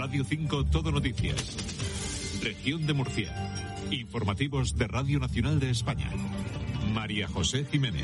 Radio 5 Todo Noticias. Región de Murcia. Informativos de Radio Nacional de España. María José Jiménez.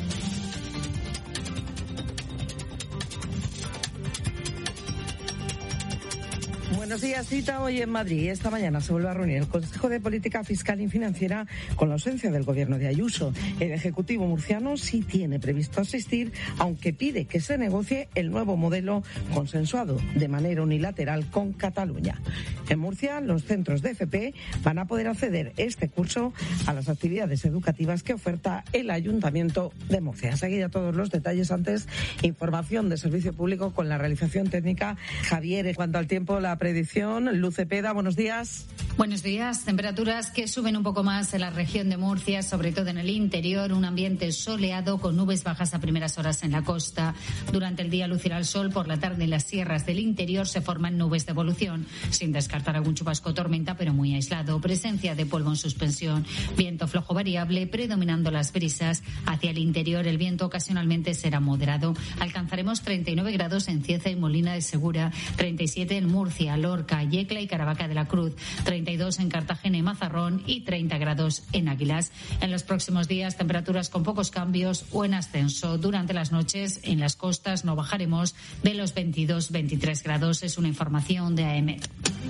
Buenos días, cita hoy en Madrid. Esta mañana se vuelve a reunir el Consejo de Política Fiscal y Financiera con la ausencia del gobierno de Ayuso. El Ejecutivo murciano sí tiene previsto asistir, aunque pide que se negocie el nuevo modelo consensuado de manera unilateral con Cataluña. En Murcia, los centros de FP van a poder acceder este curso a las actividades educativas que oferta el Ayuntamiento de Murcia. Seguida todos los detalles, antes información de servicio público con la realización técnica. Javier, en cuanto al tiempo, la predicción, Luz Cepeda, buenos días. Buenos días. Temperaturas que suben un poco más en la región de Murcia, sobre todo en el interior. Un ambiente soleado con nubes bajas a primeras horas en la costa. Durante el día lucirá el sol. Por la tarde en las sierras del interior se forman nubes de evolución, sin descartar algún chubasco o tormenta, pero muy aislado. Presencia de polvo en suspensión. Viento flojo variable, predominando las brisas. Hacia el interior el viento ocasionalmente será moderado. Alcanzaremos 39 grados en Cieza y Molina de Segura, 37 en Murcia, Lorca, Yecla y Caravaca de la Cruz, 32 en Cartagena y Mazarrón y 30 grados en Águilas. En los próximos días, temperaturas con pocos cambios o en ascenso. Durante las noches, en las costas no bajaremos de los 22-23 grados. Es una información de AEMET.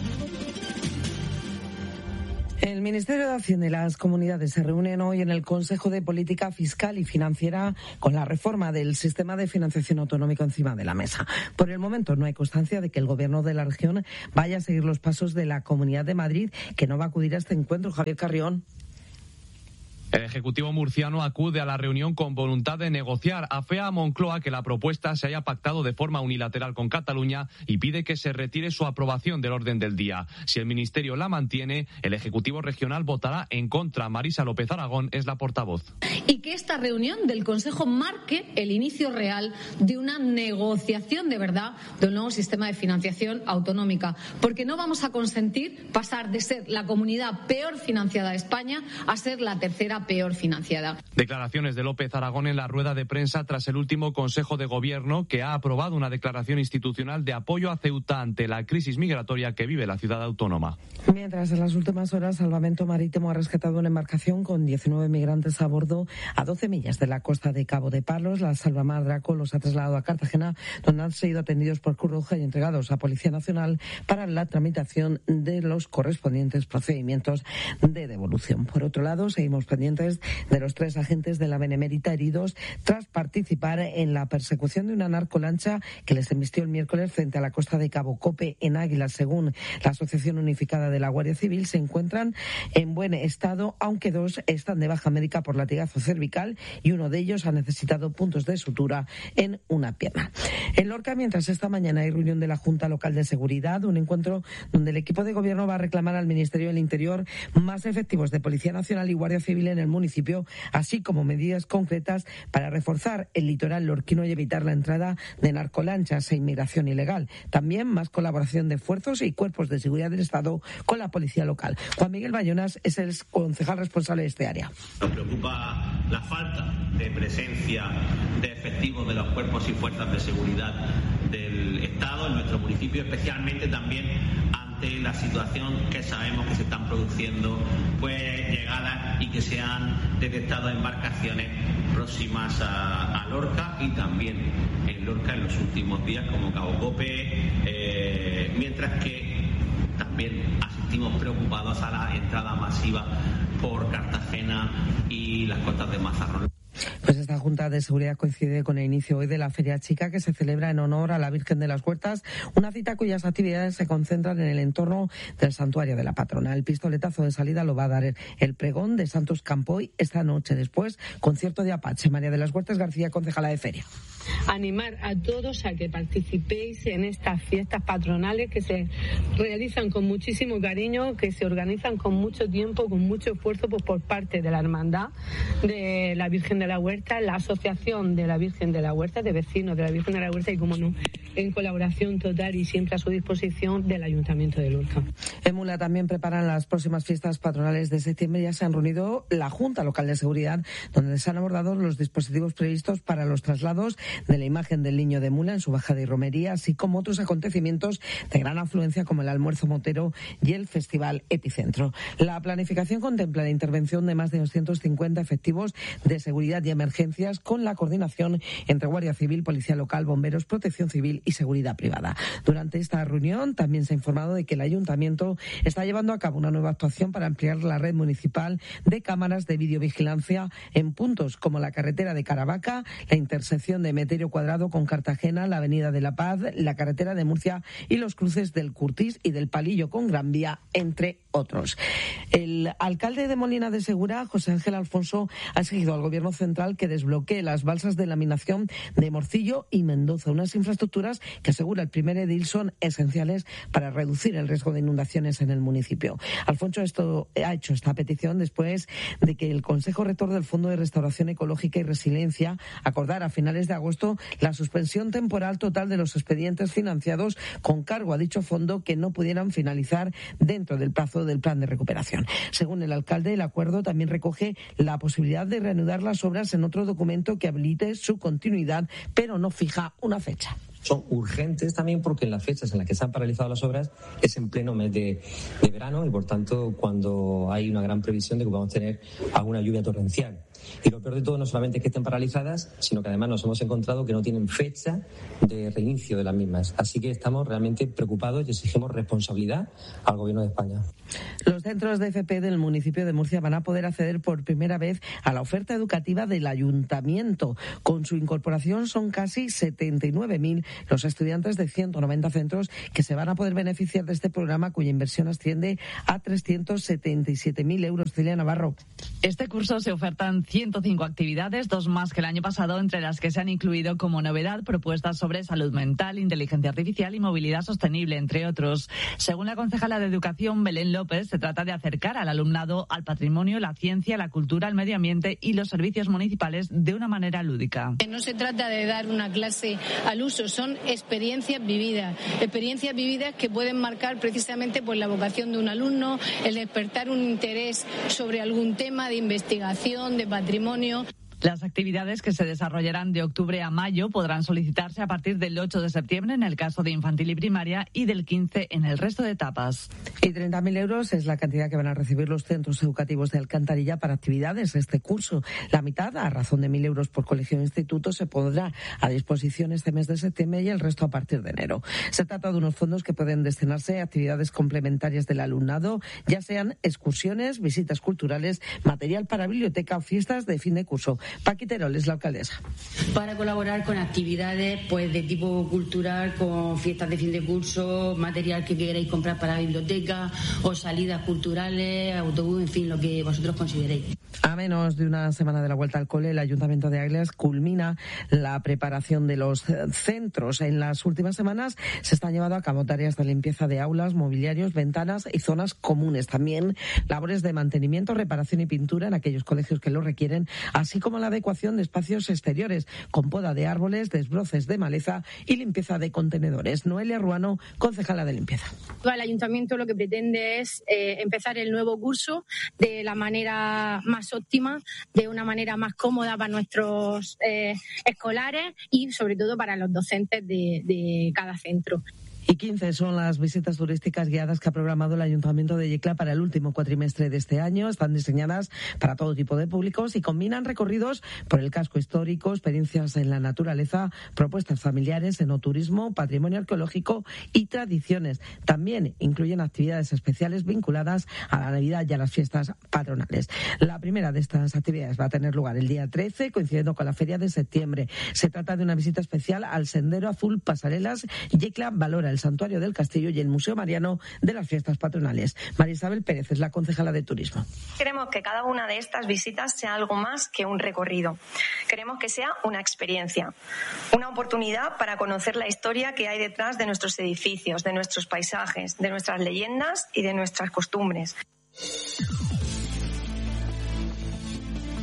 El Ministerio de Hacienda y las comunidades se reúnen hoy en el Consejo de Política Fiscal y Financiera con la reforma del sistema de financiación autonómico encima de la mesa. Por el momento no hay constancia de que el Gobierno de la región vaya a seguir los pasos de la Comunidad de Madrid, que no va a acudir a este encuentro. Javier Carrión. El Ejecutivo murciano acude a la reunión con voluntad de negociar. Afea a Moncloa que la propuesta se haya pactado de forma unilateral con Cataluña y pide que se retire su aprobación del orden del día. Si el Ministerio la mantiene, el Ejecutivo regional votará en contra. Marisa López Aragón es la portavoz. Y que esta reunión del Consejo marque el inicio real de una negociación de verdad de un nuevo sistema de financiación autonómica, porque no vamos a consentir pasar de ser la comunidad peor financiada de España a ser la tercera peor financiada. Declaraciones de López Aragón en la rueda de prensa tras el último Consejo de Gobierno, que ha aprobado una declaración institucional de apoyo a Ceuta ante la crisis migratoria que vive la ciudad autónoma. Mientras, en las últimas horas, Salvamento Marítimo ha rescatado una embarcación con 19 migrantes a bordo a 12 millas de la costa de Cabo de Palos. La Salvamar Draco los ha trasladado a Cartagena, donde han sido atendidos por Cruz Roja y entregados a Policía Nacional para la tramitación de los correspondientes procedimientos de devolución. Por otro lado, seguimos pendientes de los 3 agentes de la Benemérita heridos tras participar en la persecución de una narcolancha que les embistió el miércoles frente a la costa de Cabo Cope, en Águilas. Según la Asociación Unificada de la Guardia Civil, se encuentran en buen estado, aunque 2 están de baja médica por latigazo cervical y uno de ellos ha necesitado puntos de sutura en una pierna. En Lorca, mientras esta mañana hay reunión de la Junta Local de Seguridad, un encuentro donde el equipo de gobierno va a reclamar al Ministerio del Interior más efectivos de Policía Nacional y Guardia Civil en el municipio, así como medidas concretas para reforzar el litoral lorquino y evitar la entrada de narcolanchas e inmigración ilegal. También más colaboración de esfuerzos y cuerpos de seguridad del Estado con la policía local. Juan Miguel Bayonas es el concejal responsable de este área. Nos preocupa la falta de presencia de efectivos de los cuerpos y fuerzas de seguridad del Estado en nuestro municipio, especialmente también ante la situación que sabemos que se están produciendo, pues llegadas y que se han detectado embarcaciones próximas a Lorca y también en Lorca en los últimos días, como Cabo Cope, mientras que también asistimos preocupados a la entrada masiva por Cartagena y las costas de Mazarrón. Pues esta Junta de Seguridad coincide con el inicio hoy de la Feria Chica, que se celebra en honor a la Virgen de las Huertas, una cita cuyas actividades se concentran en el entorno del santuario de la patrona. El pistoletazo de salida lo va a dar el pregón de Santos Campoy esta noche. Después, concierto de Apache. María de las Huertas García, concejala de Feria. Animar a todos a que participéis en estas fiestas patronales que se realizan con muchísimo cariño, que se organizan con mucho tiempo, con mucho esfuerzo, pues por parte de la Hermandad de la Virgen de la Huerta, la Asociación de la Virgen de la Huerta, de vecinos de la Virgen de la Huerta y, como no, en colaboración total y siempre a su disposición del Ayuntamiento de Lorca. En Mula también preparan las próximas fiestas patronales de septiembre. Ya se han reunido la Junta Local de Seguridad, donde se han abordado los dispositivos previstos para los traslados de la imagen del Niño de Mula en su bajada y romería, así como otros acontecimientos de gran afluencia como el almuerzo motero y el Festival Epicentro. La planificación contempla la intervención de más de 250 efectivos de seguridad y emergencias con la coordinación entre Guardia Civil, Policía Local, Bomberos, Protección Civil y Seguridad Privada. Durante esta reunión también se ha informado de que el Ayuntamiento está llevando a cabo una nueva actuación para ampliar la red municipal de cámaras de videovigilancia en puntos como la carretera de Caravaca, la intersección de Meterio Cuadrado con Cartagena, la avenida de La Paz, la carretera de Murcia y los cruces del Curtis y del Palillo con Gran Vía, entre otros. El alcalde de Molina de Segura, José Ángel Alfonso, ha exigido al Gobierno central que desbloquee las balsas de laminación de Morcillo y Mendoza, unas infraestructuras que, asegura el primer edil, son esenciales para reducir el riesgo de inundaciones en el municipio. Alfonso ha hecho esta petición después de que el Consejo Rector del Fondo de Restauración Ecológica y Resiliencia acordara a finales de agosto la suspensión temporal total de los expedientes financiados con cargo a dicho fondo que no pudieran finalizar dentro del plazo del plan de recuperación. Según el alcalde, el acuerdo también recoge la posibilidad de reanudar las obras en otro documento que habilite su continuidad, pero no fija una fecha. Son urgentes también porque en las fechas en las que se han paralizado las obras es en pleno mes de verano y, por tanto, cuando hay una gran previsión de que vamos a tener alguna lluvia torrencial. Y lo peor de todo no solamente es que estén paralizadas, sino que además nos hemos encontrado que no tienen fecha de reinicio de las mismas. Así que estamos realmente preocupados y exigimos responsabilidad al Gobierno de España. Los centros de FP del municipio de Murcia van a poder acceder por primera vez a la oferta educativa del Ayuntamiento. Con su incorporación son casi 79.000 los estudiantes de 190 centros que se van a poder beneficiar de este programa, cuya inversión asciende a 377.000 euros. Celia Navarro. Este curso se ofertan 105 actividades, 2 más que el año pasado, entre las que se han incluido como novedad propuestas sobre salud mental, inteligencia artificial y movilidad sostenible, entre otros. Según la concejala de Educación, Belén López, se trata de acercar al alumnado al patrimonio, la ciencia, la cultura, el medio ambiente y los servicios municipales de una manera lúdica. No se trata de dar una clase al uso, son experiencias vividas que pueden marcar precisamente pues la vocación de un alumno, el despertar un interés sobre algún tema de investigación, de patrimonio. Las actividades, que se desarrollarán de octubre a mayo, podrán solicitarse a partir del 8 de septiembre en el caso de infantil y primaria y del 15 en el resto de etapas. Y 30.000 euros es la cantidad que van a recibir los centros educativos de Alcantarilla para actividades este curso. La mitad, a razón de 1.000 euros por colegio o instituto, se pondrá a disposición este mes de septiembre y el resto a partir de enero. Se trata de unos fondos que pueden destinarse a actividades complementarias del alumnado, ya sean excursiones, visitas culturales, material para biblioteca o fiestas de fin de curso. Paqui Terol es la alcaldesa. Para colaborar con actividades pues de tipo cultural, con fiestas de fin de curso, material que queréis comprar para la biblioteca o salidas culturales, autobús, en fin, lo que vosotros consideréis. A menos de una semana de la vuelta al cole, el Ayuntamiento de Águilas culmina la preparación de los centros. En las últimas semanas se están llevando a cabo tareas de limpieza de aulas, mobiliarios, ventanas y zonas comunes. También labores de mantenimiento, reparación y pintura en aquellos colegios que lo requieren, así como la adecuación de espacios exteriores con poda de árboles, desbroces de maleza y limpieza de contenedores. Noelia Ruano, concejala de limpieza. El Ayuntamiento lo que pretende es empezar el nuevo curso de la manera más óptima, de una manera más cómoda para nuestros escolares y sobre todo para los docentes de cada centro. Y 15 son las visitas turísticas guiadas que ha programado el Ayuntamiento de Yecla para el último cuatrimestre de este año. Están diseñadas para todo tipo de públicos y combinan recorridos por el casco histórico, experiencias en la naturaleza, propuestas familiares, enoturismo, patrimonio arqueológico y tradiciones. También incluyen actividades especiales vinculadas a la Navidad y a las fiestas patronales. La primera de estas actividades va a tener lugar el día 13, coincidiendo con la Feria de septiembre. Se trata de una visita especial al Sendero Azul Pasarelas. Yecla valora el Santuario del Castillo y el Museo Mariano de las fiestas patronales. María Isabel Pérez es la concejala de Turismo. Queremos que cada una de estas visitas sea algo más que un recorrido. Queremos que sea una experiencia, una oportunidad para conocer la historia que hay detrás de nuestros edificios, de nuestros paisajes, de nuestras leyendas y de nuestras costumbres.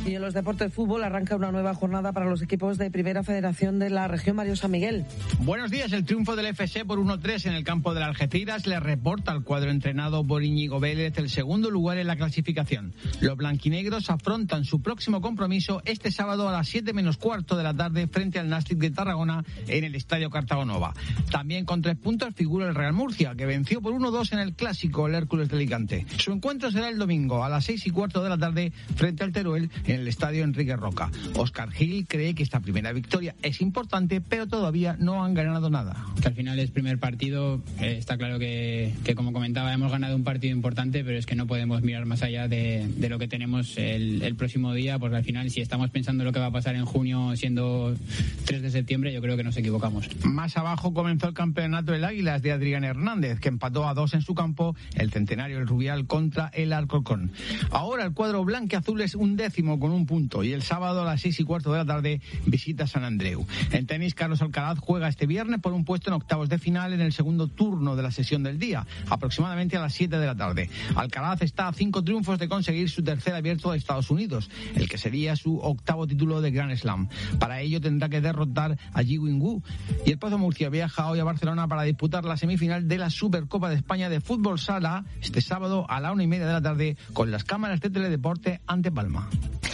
Y en los deportes fútbol arranca una nueva jornada para los equipos de Primera Federación de la región. Mario San Miguel. Buenos días. El triunfo del FC por 1-3 en el campo del Algeciras le reporta al cuadro entrenado por Íñigo Vélez el segundo lugar en la clasificación. Los blanquinegros afrontan su próximo compromiso este sábado a las 7 menos cuarto de la tarde frente al Nàstic de Tarragona en el Estadio Cartagonova. También con 3 puntos figura el Real Murcia, que venció por 1-2 en el clásico el Hércules de Alicante. Su encuentro será el domingo a las 6 y cuarto de la tarde frente al Teruel en el Estadio Enrique Roca. Óscar Gil cree que esta primera victoria es importante, pero todavía no han ganado nada. Al final es primer partido, está claro que como comentaba hemos ganado un partido importante, pero es que no podemos mirar más allá de lo que tenemos el próximo día, porque al final si estamos pensando lo que va a pasar en junio siendo 3 de septiembre, yo creo que nos equivocamos. Más abajo comenzó el campeonato del Águilas de Adrián Hernández, que empató a 2 en su campo el Centenario, el Rubial contra el Alcorcón. Ahora el cuadro blanquiazul es 11º con 1 punto y el sábado a las 6 y cuarto de la tarde visita San Andreu. En tenis, Carlos Alcaraz juega este viernes por un puesto en octavos de final en el segundo turno de la sesión del día, aproximadamente a las 7 de la tarde. Alcaraz está a 5 triunfos de conseguir su tercer abierto de Estados Unidos, el que sería su 8º título de Grand Slam. Para ello tendrá que derrotar a Ji Wing-Wu. Y el Pozo Murcia viaja hoy a Barcelona para disputar la semifinal de la Supercopa de España de Fútbol Sala este sábado a la 1:30 de la tarde con las cámaras de Teledeporte ante Palma.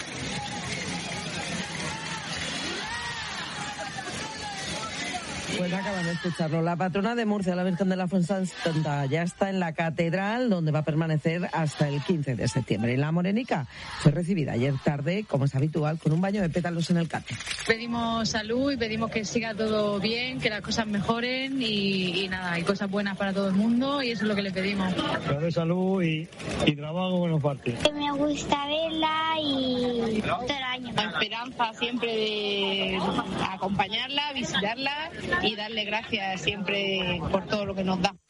Pues acaban de escucharlo. La patrona de Murcia, la Virgen de la Fuensanta, ya está en la catedral, donde va a permanecer hasta el 15 de septiembre. La morenica fue recibida ayer tarde, como es habitual, con un baño de pétalos en el cate. Pedimos salud y pedimos que siga todo bien, que las cosas mejoren y nada, hay cosas buenas para todo el mundo y eso es lo que le pedimos. Salud y trabajo buenos partes. Que me gusta verla y todo el año. La esperanza siempre de acompañarla, visitarla y darle gracias siempre por todo lo que nos da.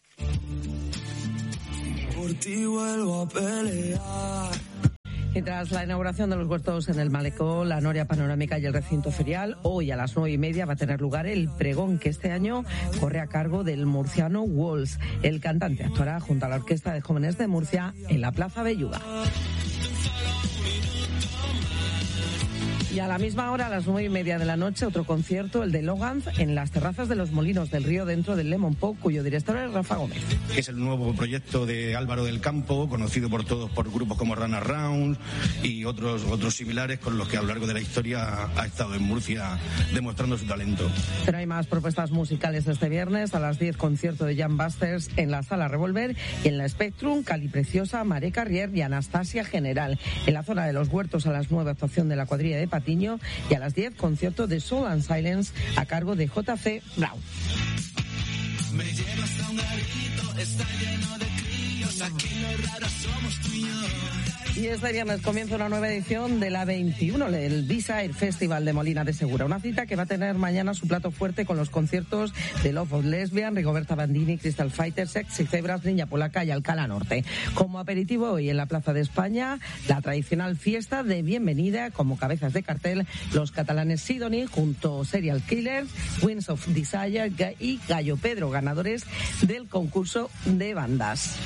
Por ti vuelvo a pelear. Y tras la inauguración de los huertos en el Malecón, la noria panorámica y el recinto ferial, hoy a las 9:30 va a tener lugar el pregón, que este año corre a cargo del murciano Walls. El cantante actuará junto a la Orquesta de Jóvenes de Murcia en la Plaza Belluga. Y a la misma hora, a las 9:30 de la noche, otro concierto, el de Loganz, en las terrazas de los Molinos del Río, dentro del Lemon Pop, cuyo director es Rafa Gómez. Es el nuevo proyecto de Álvaro del Campo, conocido por todos por grupos como Run Around y otros similares, con los que a lo largo de la historia ha estado en Murcia demostrando su talento. Pero hay más propuestas musicales este viernes. A las 10, concierto de Jam Busters en la Sala Revolver, y en la Spectrum, Cali Preciosa, Maré Carrier y Anastasia General. En la zona de los Huertos, a las 9, actuación de la cuadrilla de Patiño, y a las 10, concierto de Soul and Silence a cargo de JC Brown. Me llevo hasta un garito, está lleno de críos, aquí lo raro somos tú y yo. Y este viernes comienza una nueva edición de la 21, el Desire Festival de Molina de Segura. Una cita que va a tener mañana su plato fuerte con los conciertos de Love of Lesbian, Rigoberta Bandini, Crystal Fighter, Sexy Zebras, Niña Polaca y Alcalá Norte. Como aperitivo hoy en la Plaza de España, la tradicional fiesta de bienvenida, como cabezas de cartel, los catalanes Sidonie junto a Serial Killers, Winds of Desire y Gallo Pedro, ganadores del concurso de bandas.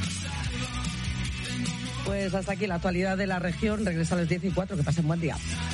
Pues hasta aquí la actualidad de la región. Regresa a las 10:04. Que pasen buen día.